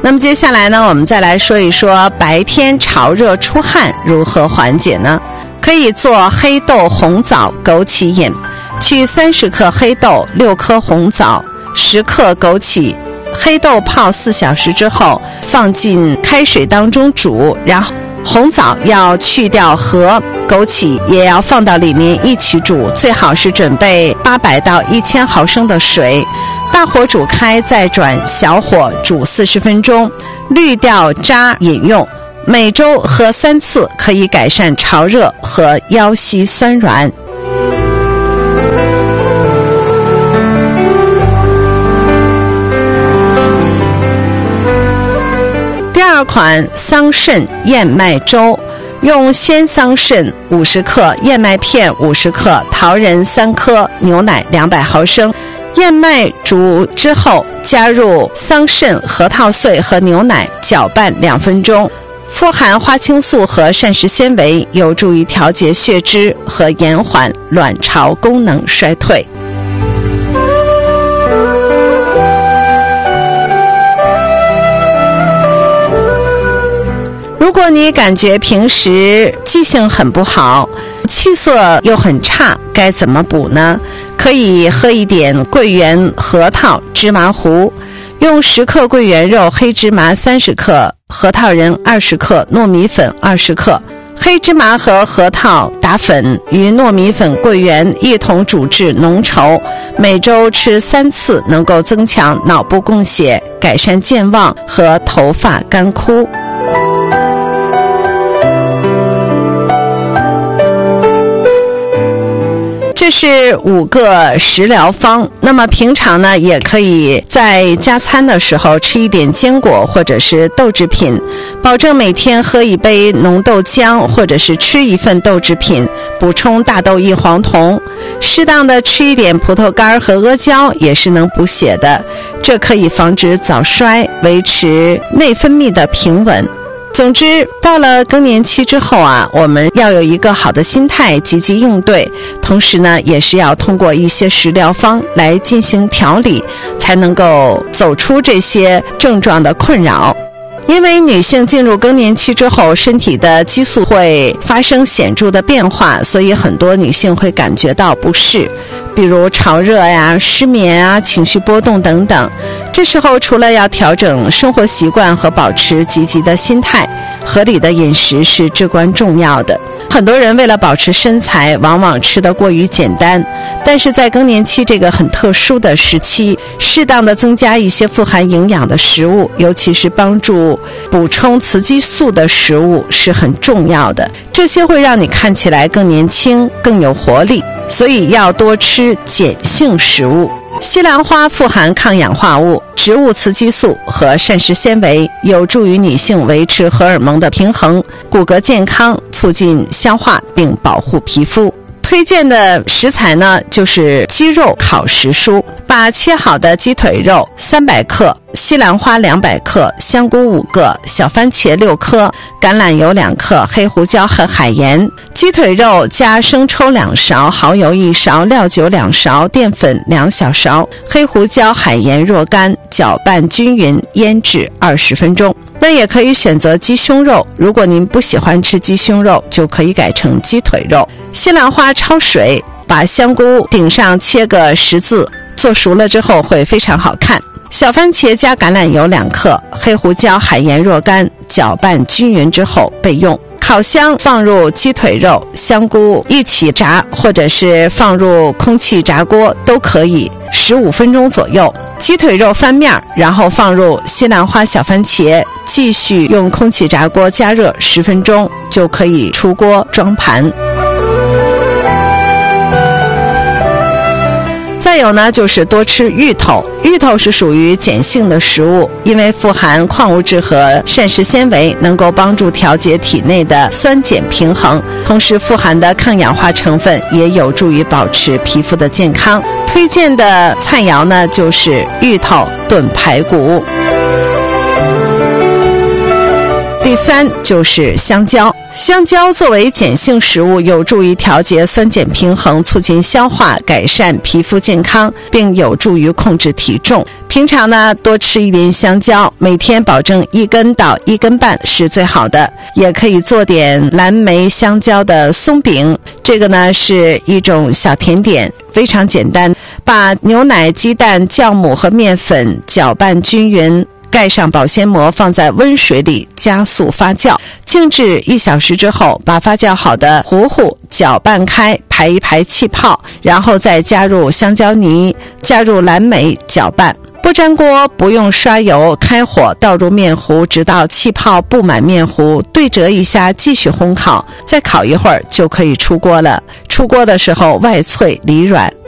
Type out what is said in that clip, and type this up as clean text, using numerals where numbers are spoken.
那么接下来呢，我们再来说一说白天潮热出汗如何缓解呢？可以做黑豆红枣枸杞饮，取30克黑豆、6颗红枣、10克枸杞，黑豆泡4小时之后放进开水当中煮，然后红枣要去掉核，枸杞也要放到里面一起煮，最好是准备800到1000毫升的水，大火煮开，再转小火煮40分钟，滤掉渣饮用。每周喝3次，可以改善潮热和腰膝酸软。第二款桑葚燕麦粥，用鲜桑葚50克、燕麦片50克、桃仁3颗、牛奶200毫升。燕麦煮之后，加入桑葚、核桃碎和牛奶，搅拌2分钟。富含花青素和膳食纤维，有助于调节血脂和延缓卵巢功能衰退。如果你感觉平时记性很不好，气色又很差，该怎么补呢？可以喝一点桂圆、核桃、芝麻糊，用10克桂圆肉、黑芝麻30克、核桃仁20克、糯米粉20克，黑芝麻和核桃打粉，与糯米粉、桂圆一同煮至浓稠，每周吃3次，能够增强脑部供血，改善健忘和头发干枯。这是5个食疗方，那么平常呢，也可以在加餐的时候吃一点坚果或者是豆制品，保证每天喝一杯浓豆浆，或者是吃一份豆制品，补充大豆异黄酮。适当的吃一点葡萄干和阿胶也是能补血的，这可以防止早衰，维持内分泌的平稳。总之，到了更年期之后啊，我们要有一个好的心态，积极应对，同时呢，也是要通过一些食疗方来进行调理，才能够走出这些症状的困扰。因为女性进入更年期之后，身体的激素会发生显著的变化，所以很多女性会感觉到不适，比如潮热呀、失眠啊、情绪波动等等。这时候除了要调整生活习惯和保持积极的心态，合理的饮食是至关重要的。很多人为了保持身材，往往吃得过于简单，但是在更年期这个很特殊的时期，适当的增加一些富含营养的食物，尤其是帮助补充雌激素的食物是很重要的，这些会让你看起来更年轻、更有活力，所以要多吃碱性食物。西兰花富含抗氧化物、植物雌激素和膳食纤维，有助于女性维持荷尔蒙的平衡，骨骼健康，促进消化并保护皮肤。推荐的食材呢，就是鸡肉烤时蔬，把切好的鸡腿肉300克、西兰花200克、香菇5个、小番茄6颗、橄榄油2克、黑胡椒和海盐。鸡腿肉加生抽2勺、蚝油1勺、料酒2勺、淀粉2小勺、黑胡椒、海盐若干，搅拌均匀，腌制20分钟。那也可以选择鸡胸肉，如果您不喜欢吃鸡胸肉，就可以改成鸡腿肉。西兰花焯水，把香菇顶上切个十字，做熟了之后会非常好看。小番茄加橄榄油2克，黑胡椒、海盐若干，搅拌均匀之后备用。烤箱放入鸡腿肉、香菇一起炸，或者是放入空气炸锅都可以，15分钟左右。鸡腿肉翻面，然后放入西兰花、小番茄，继续用空气炸锅加热10分钟，就可以出锅装盘。再有呢，就是多吃芋头。芋头是属于碱性的食物，因为富含矿物质和膳食纤维，能够帮助调节体内的酸碱平衡，同时富含的抗氧化成分也有助于保持皮肤的健康。推荐的菜肴呢，就是芋头炖排骨。第第3就是香蕉。香蕉作为碱性食物，有助于调节酸碱平衡，促进消化，改善皮肤健康，并有助于控制体重。平常呢，多吃一点香蕉，每天保证1根到1根半是最好的。也可以做点蓝莓香蕉的松饼，这个呢是一种小甜点，非常简单。把牛奶、鸡蛋、酵母和面粉搅拌均匀，盖上保鲜膜，放在温水里加速发酵，静置1小时之后，把发酵好的糊糊搅拌开，排一排气泡，然后再加入香蕉泥，加入蓝莓搅拌。不粘锅，不用刷油，开火倒入面糊，直到气泡布满面糊，对折一下，继续烘烤，再烤一会儿就可以出锅了。出锅的时候外脆里软，